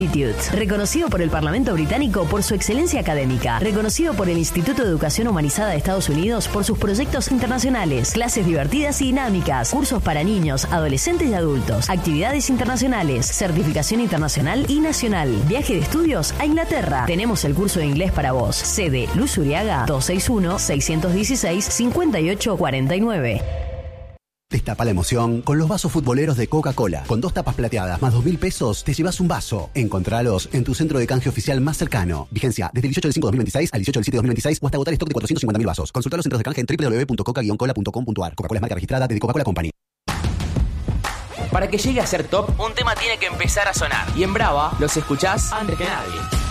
Reconocido por el Parlamento británico por su excelencia académica. Reconocido por el Instituto de Educación Humanizada de Estados Unidos por sus proyectos internacionales. Clases divertidas y dinámicas. Cursos para niños, adolescentes y adultos. Actividades internacionales. Certificación internacional y nacional. Viaje de estudios a Inglaterra. Tenemos el curso de inglés para vos. Sede Luz Uriaga 261-616-5849. Destapa la emoción con los vasos futboleros de Coca-Cola. Con 2 tapas plateadas más 2.000 pesos, te llevas un vaso. Encontralos en tu centro de canje oficial más cercano. Vigencia desde el 18 del 5/2026 al 18 del 7/2026 o hasta agotar stock de 450.000 vasos. Consulta los centros de canje en www.coca-cola.com.ar. Coca-Cola es marca registrada de Coca-Cola Company. Para que llegue a ser top, un tema tiene que empezar a sonar. Y en Brava los escuchás antes que nadie.